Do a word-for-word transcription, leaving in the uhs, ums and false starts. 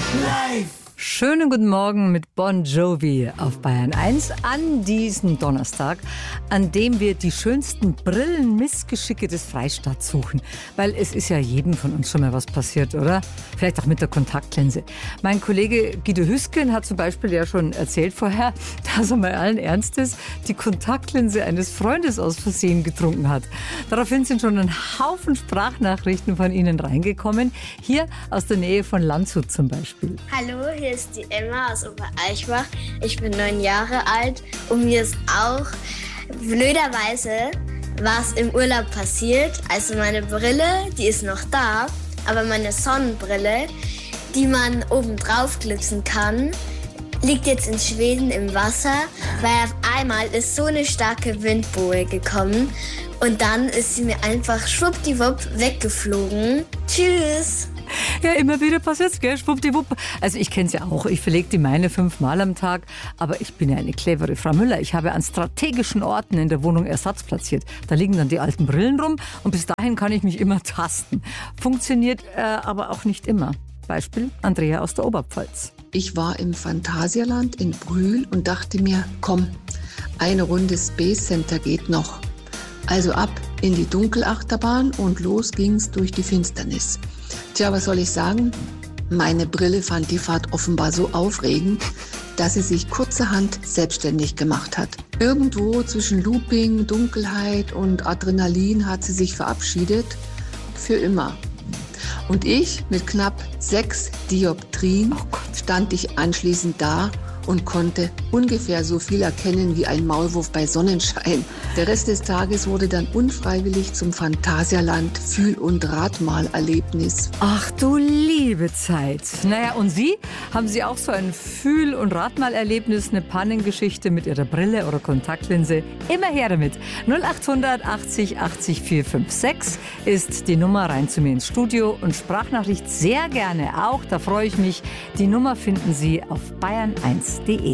Live! Schönen guten Morgen mit Bon Jovi auf Bayern eins an diesem Donnerstag, an dem wir die schönsten Brillenmissgeschicke des Freistaats suchen. Weil es ist ja jedem von uns schon mal was passiert, oder? Vielleicht auch mit der Kontaktlinse. Mein Kollege Guido Hüsken hat zum Beispiel ja schon erzählt vorher, dass er mal allen Ernstes die Kontaktlinse eines Freundes aus Versehen getrunken hat. Daraufhin sind schon ein Haufen Sprachnachrichten von Ihnen reingekommen. Hier aus der Nähe von Landshut zum Beispiel. Hallo, hier ist die Emma aus Obereichbach. Ich bin neun Jahre alt und mir ist auch blöderweise was im Urlaub passiert. Also meine Brille, die ist noch da, aber meine Sonnenbrille, die man oben drauf klipsen kann, liegt jetzt in Schweden im Wasser, weil auf einmal ist so eine starke Windboe gekommen und dann ist sie mir einfach schwuppdiwupp weggeflogen. Tschüss! Ja, immer wieder passiert's, gell? Schwuppdiwupp. Also ich kenn's ja auch. Ich verlege die meine fünfmal am Tag. Aber ich bin ja eine clevere Frau Müller. Ich habe an strategischen Orten in der Wohnung Ersatz platziert. Da liegen dann die alten Brillen rum und bis dahin kann ich mich immer tasten. Funktioniert äh, aber auch nicht immer. Beispiel Andrea aus der Oberpfalz. Ich war im Phantasialand in Brühl und dachte mir, komm, eine Runde Space Center geht noch. Also ab in die Dunkelachterbahn und los ging's durch die Finsternis. Tja, was soll ich sagen? Meine Brille fand die Fahrt offenbar so aufregend, dass sie sich kurzerhand selbstständig gemacht hat. Irgendwo zwischen Looping, Dunkelheit und Adrenalin hat sie sich verabschiedet. Für immer. Und ich mit knapp sechs Dioptrien stand ich anschließend da und konnte ungefähr so viel erkennen wie ein Maulwurf bei Sonnenschein. Der Rest des Tages wurde dann unfreiwillig zum Phantasialand Fühl- und Ratmalerlebnis. Ach du liebe Zeit. Naja, und Sie? Haben Sie auch so ein Fühl- und Ratmalerlebnis, eine Pannengeschichte mit Ihrer Brille oder Kontaktlinse? Immer her damit. null acht achtzig achtzig vier fünf sechs ist die Nummer rein zu mir ins Studio und Sprachnachricht sehr gerne auch. Da freue ich mich. Die Nummer finden Sie auf bayern eins punkt de.